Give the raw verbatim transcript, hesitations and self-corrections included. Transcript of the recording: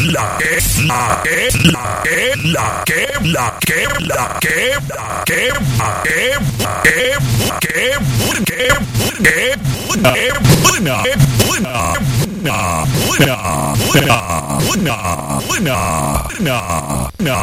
la que, la que, la que, la que, la que, la que, la que, la que, la que, la que, que, que, que, buena, buena, buena, buena, buena, buena, buena, buena, buena.